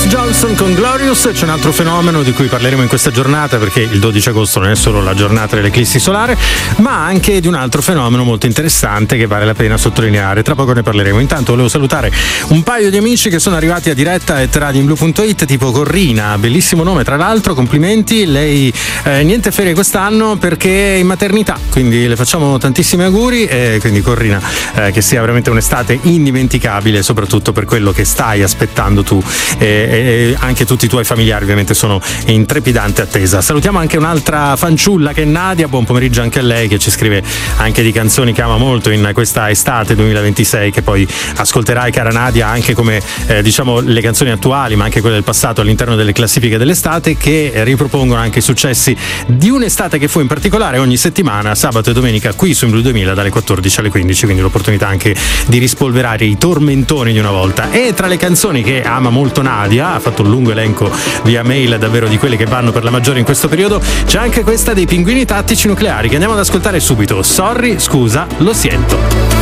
Johnson con Glorious. C'è un altro fenomeno di cui parleremo in questa giornata, perché il 12 agosto non è solo la giornata dell'eclissi solare, ma anche di un altro fenomeno molto interessante che vale la pena sottolineare. Tra poco ne parleremo. Intanto volevo salutare un paio di amici che sono arrivati a diretta a radioinblu.it, tipo Corrina, bellissimo nome tra l'altro, complimenti. Lei niente ferie quest'anno perché è in maternità, quindi le facciamo tantissimi auguri, e quindi Corrina, che sia veramente un'estate indimenticabile, soprattutto per quello che stai aspettando tu, e anche tutti i tuoi familiari ovviamente sono in trepidante attesa. Salutiamo anche un'altra fanciulla che è Nadia, buon pomeriggio anche a lei, che ci scrive anche di canzoni che ama molto in questa estate 2026, che poi ascolterai, cara Nadia, anche come diciamo le canzoni attuali ma anche quelle del passato all'interno delle classifiche dell'estate, che ripropongono anche i successi di un'estate che fu in particolare ogni settimana, sabato e domenica, qui su Blu 2000 dalle 14 alle 15, quindi l'opportunità anche di rispolverare i tormentoni di una volta. E tra le canzoni che ama molto Nadia, ha fatto un lungo elenco via mail davvero di quelle che vanno per la maggiore in questo periodo, c'è anche questa dei Pinguini Tattici Nucleari che andiamo ad ascoltare subito. Sorry, scusa, lo siento.